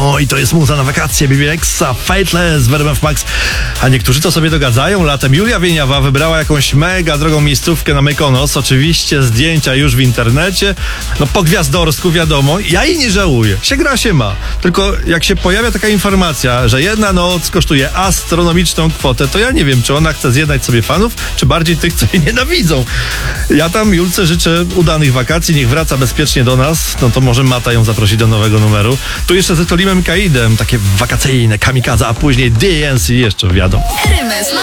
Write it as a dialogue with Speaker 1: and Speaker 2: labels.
Speaker 1: Oj, to jest muza na wakacje, Bibi Rexha, Fateless w RMF Max. A niektórzy to sobie dogadzają. Latem Julia Wieniawa wybrała jakąś mega drogą miejscówkę na Mykonos. Oczywiście zdjęcia już w internecie. No po gwiazdorsku wiadomo. Ja jej nie żałuję. Się gra, się ma. Tylko jak się pojawia taka informacja, że jedna noc kosztuje astronomiczną kwotę, to ja nie wiem, czy ona chce zjednać sobie fanów, czy bardziej tych, co jej nienawidzą. Ja tam Julce życzę udanych wakacji, niech wraca bezpiecznie do nas. No to może Mata ją zaprosi do nowego numeru. Tu jeszcze ze Tolimem Kaidem, takie wakacyjne kamikadze, a później DNC jeszcze wiadomo.
Speaker 2: RMF